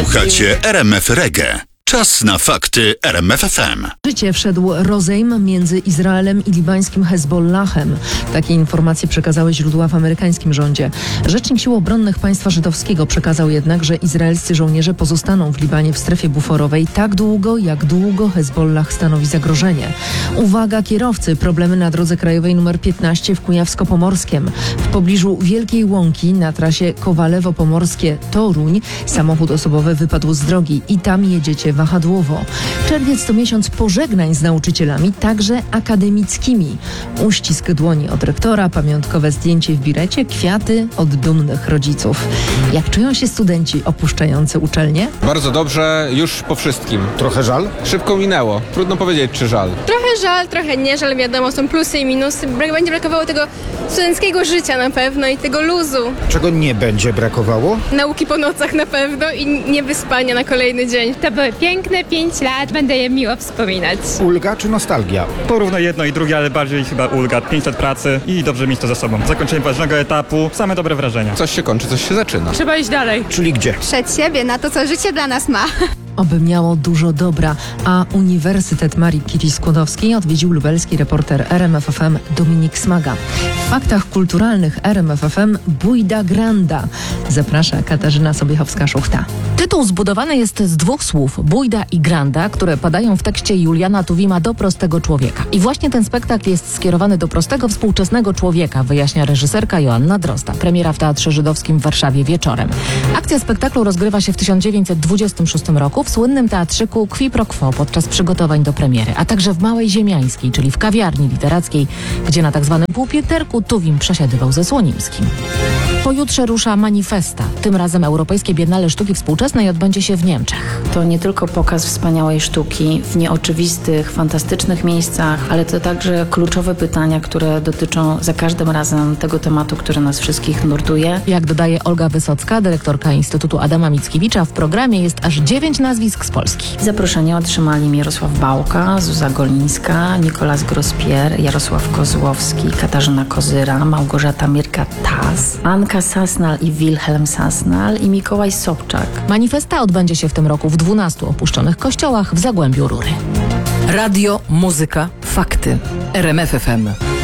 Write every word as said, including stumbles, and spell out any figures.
Słuchacie R M F Reggae. Czas na fakty R M F F M. Życie wszedł rozejm między Izraelem i libańskim Hezbollahem. Takie informacje przekazały źródła w amerykańskim rządzie. Rzecznik Sił Obronnych Państwa Żydowskiego przekazał jednak, że izraelscy żołnierze pozostaną w Libanie w strefie buforowej tak długo, jak długo Hezbollah stanowi zagrożenie. Uwaga kierowcy, problemy na drodze krajowej nr piętnaście w Kujawsko-Pomorskiem. W pobliżu Wielkiej Łąki na trasie Kowalewo-Pomorskie-Toruń samochód osobowy wypadł z drogi i tam jedziecie wahadłowo. Czerwiec to miesiąc pożegnań z nauczycielami, także akademickimi. Uścisk dłoni od rektora, pamiątkowe zdjęcie w birecie, kwiaty od dumnych rodziców. Jak czują się studenci opuszczający uczelnię? Bardzo dobrze, już po wszystkim. Trochę żal? Szybko minęło. Trudno powiedzieć, czy żal. Trochę żal, trochę nie żal, wiadomo, są plusy i minusy. Będzie brakowało tego studenckiego życia na pewno i tego luzu. Czego nie będzie brakowało? Nauki po nocach na pewno i niewyspania na kolejny dzień. To były piękne pięć lat, będę je miło wspominać. Ulga czy nostalgia? Porówno jedno i drugie, ale bardziej chyba ulga. pięć lat pracy i dobrze mieć to za sobą. Zakończenie ważnego etapu, same dobre wrażenia. Coś się kończy, coś się zaczyna. Trzeba iść dalej. Czyli gdzie? Przed siebie, na to, co życie dla nas ma. Oby miało dużo dobra, a Uniwersytet Marii Curie-Skłodowskiej odwiedził lubelski reporter R M F F M Dominik Smaga. W faktach kulturalnych R M F F M Bójda Granda. Zaprasza Katarzyna Sobiechowska-Szuchta. Tytuł zbudowany jest z dwóch słów, bójda i granda, które padają w tekście Juliana Tuwima do prostego człowieka. I właśnie ten spektakl jest skierowany do prostego, współczesnego człowieka, wyjaśnia reżyserka Joanna Drozda. Premiera w Teatrze Żydowskim w Warszawie wieczorem. Akcja spektaklu rozgrywa się w tysiąc dziewięćset dwudziestym szóstym roku w słynnym teatrzyku Qui Pro Quo podczas przygotowań do premiery, a także w Małej Ziemiańskiej, czyli w kawiarni literackiej, gdzie na tak zwanym półpięterku Tuwim przesiadywał ze Słonimskim. Pojutrze rusza Manifesta. Tym razem Europejskie Biennale Sztuki Współczesnej odbędzie się w Niemczech. To nie tylko pokaz wspaniałej sztuki w nieoczywistych, fantastycznych miejscach, ale to także kluczowe pytania, które dotyczą za każdym razem tego tematu, który nas wszystkich nurtuje. Jak dodaje Olga Wysocka, dyrektorka Instytutu Adama Mickiewicza, w programie jest aż dziewięć nazwisk z Polski. Zaproszenie otrzymali Mirosław Bałka, Zuza Golińska, Nicolas Grospier, Jarosław Kozłowski, Katarzyna Kozyra, Małgorzata Mirka-Tas, Anka Sasnal i Wilhelm Sasnal i Mikołaj Sobczak. Manifesta odbędzie się w tym roku w dwunastu opuszczonych kościołach w Zagłębiu Rury. Radio, muzyka, fakty. R M F F M.